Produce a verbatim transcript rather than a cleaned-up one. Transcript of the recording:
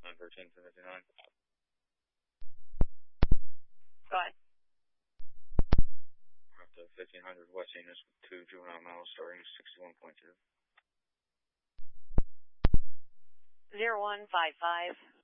thirteen fifty-nine. Go ahead. We're up to fifteen hundred West Enos with two juvenile males starting sixty-one point two. zero one five five.